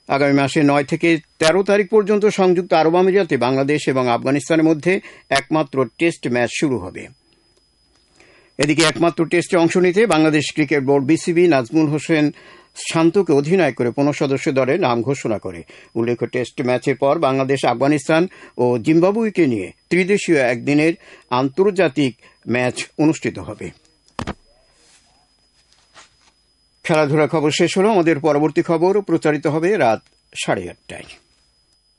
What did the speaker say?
আগামী মাসে ৯ থেকে ১৩ তারিখ পর্যন্ত সংযুক্ত আরব আমিরাতে বাংলাদেশ এবং আফগানিস্তানের মধ্যে একমাত্র টেস্ট ম্যাচ শুরু হবে। এদিকে একমাত্র টেস্টে অংশ নিতে Bangladesh cricket board BCB Nazmul Hossain শান্তকে অধিনায়ক করে ১৫ সদস্য দলের নাম ঘোষণা করে। উল্লেখ্য, টেস্ট ম্যাচের পর বাংলাদেশ, আফগানিস্তান ও জিম্বাবুয়েকে নিয়ে ত্রিদেশীয় একদিনের আন্তর্জাতিক ম্যাচ অনুষ্ঠিত হবে। খেলাধুলা খবর শেষ হলো। আমাদের পরবর্তী খবর প্রচারিত হবে রাত 8:30টায়।